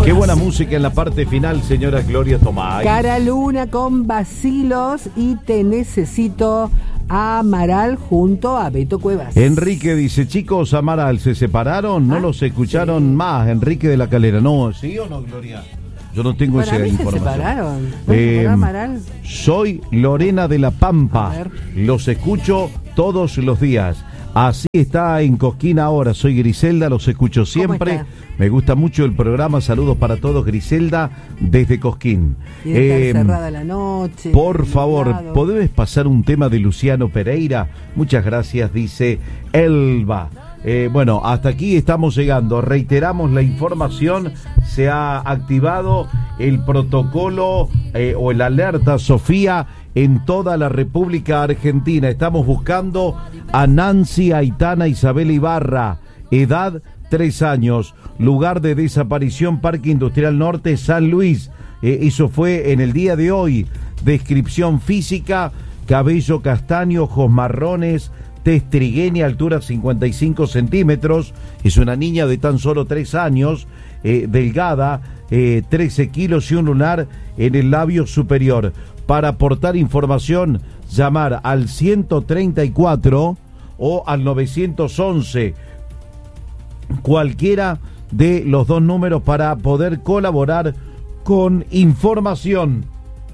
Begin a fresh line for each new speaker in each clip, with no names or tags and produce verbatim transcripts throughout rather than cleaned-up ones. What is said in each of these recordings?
Qué buena música en la parte final, señora Gloria Tomás.
Cara Luna con Bacilos y Te Necesito, Amaral junto a Beto Cuevas.
Enrique dice, chicos, Amaral, ¿se separaron? No
¿Ah?
los escucharon sí. más. Enrique de la Calera, ¿no? ¿Sí o no, Gloria? Yo no tengo
Para
esa
mí
información.
Se separaron. ¿No
Eh,
se separó Amaral?
Soy Lorena de la Pampa. Los escucho todos los días. Así está en Cosquín ahora. Soy Griselda, los escucho siempre. Me gusta mucho el programa. Saludos para todos, Griselda, desde Cosquín.
Y eh, cerrada la noche.
Por favor, ¿podés pasar un tema de Luciano Pereira? Muchas gracias, dice Elba. Eh, bueno, hasta aquí estamos llegando. Reiteramos la información. Se ha activado el protocolo eh, o el alerta Sofía en toda la República Argentina. Estamos buscando a Nancy Aitana Isabel Ibarra, edad tres años, lugar de desaparición Parque Industrial Norte, San Luis. Eh, eso fue en el día de hoy. Descripción física, cabello castaño, ojos marrones, tez trigueña, altura cincuenta y cinco centímetros, es una niña de tan solo tres años, eh, delgada, eh, trece kilos y un lunar en el labio superior. Para aportar información, llamar al ciento treinta y cuatro o al novecientos once, cualquiera de los dos números para poder colaborar con información.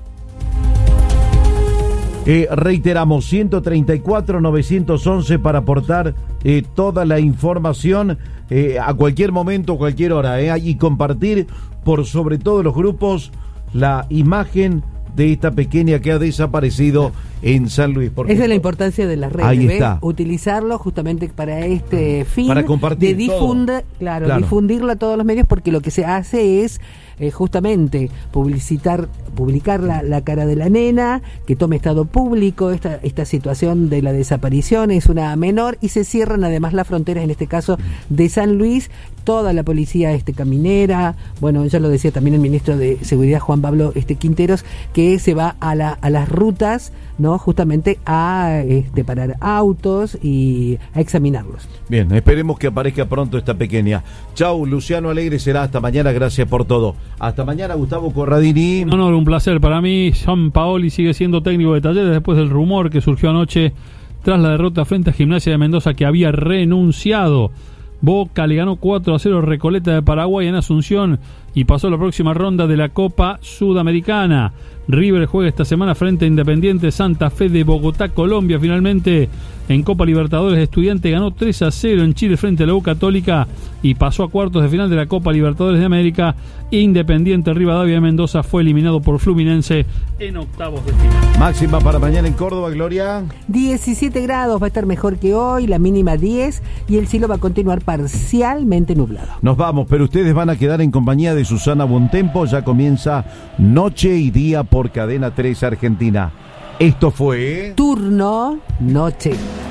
Eh, reiteramos, ciento treinta y cuatro, novecientos once para aportar eh, toda la información eh, a cualquier momento, cualquier hora, eh, y compartir por sobre todo los grupos la imagen de esta pequeña que ha desaparecido en San Luis. Porque
esa es la importancia de las redes.
Ahí
¿ve?
está.
Utilizarlo justamente para este fin.
Para compartir
de difundir, claro,
claro,
difundirlo a todos los medios, porque lo que se hace es eh, justamente publicitar, publicar la, la cara de la nena, que tome estado público esta, esta situación de la desaparición, es una menor, y se cierran además las fronteras, en este caso de San Luis, toda la policía este caminera, bueno, ya lo decía también el ministro de Seguridad Juan Pablo este Quinteros, que se va a, la, a las rutas, ¿no? Justamente a este, parar autos y a examinarlos.
Bien, esperemos que aparezca pronto esta pequeña. Chau, Luciano Alegre, será hasta mañana, gracias por todo. Hasta mañana, Gustavo Corradini.
Un honor, un placer para mí. Gianpaoli sigue siendo técnico de Talleres después del rumor que surgió anoche tras la derrota frente a Gimnasia de Mendoza, que había renunciado. Boca le ganó cuatro a cero Recoleta de Paraguay en Asunción y pasó a la próxima ronda de la Copa Sudamericana. River juega esta semana frente a Independiente Santa Fe de Bogotá, Colombia. Finalmente, en Copa Libertadores, Estudiante ganó tres a cero en Chile frente a la U Católica y pasó a cuartos de final de la Copa Libertadores de América. Independiente Rivadavia de Mendoza fue eliminado por Fluminense en octavos de final.
Máxima para mañana en Córdoba, Gloria.
diecisiete grados, va a estar mejor que hoy, la mínima diez, y el cielo va a continuar parcialmente nublado.
Nos vamos, pero ustedes van a quedar en compañía de Susana Bontempo. Ya comienza Noche y Día por Cadena tres Argentina. Esto fue
Turno Noche.